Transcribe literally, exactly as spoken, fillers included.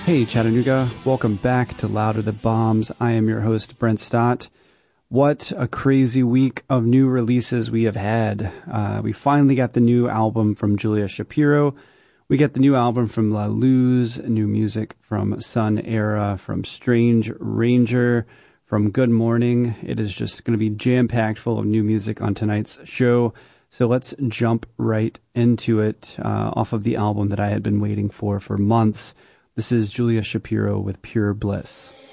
Hey Chattanooga, welcome back to Louder the Bombs. I am your host, Brent Stott. What a crazy week of new releases we have had. Uh, we finally got the new album from Julia Shapiro. We get the new album from La Luz, new music from Sun Era, from Strange Ranger, from Good Morning. It is just going to be jam-packed full of new music on tonight's show. So let's jump right into it uh, off of the album that I had been waiting for for months. This is Julia Shapiro with Pure Bliss.